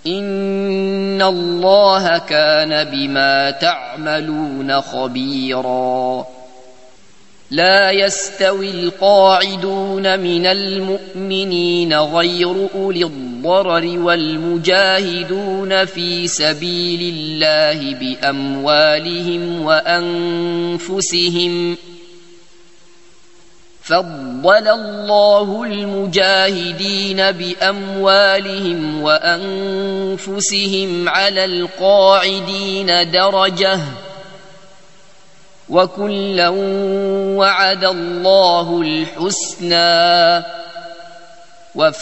إن الله كان بما تعملون خبيرا. لا يستوي القاعدون من المؤمنين غير أولي الضرر والمجاهدون في سبيل الله بأموالهم وأنفسهم. فضل الله المجاهدين بأموالهم وأنفسهم على القاعدين درجة، وكلا وعد الله الحسنى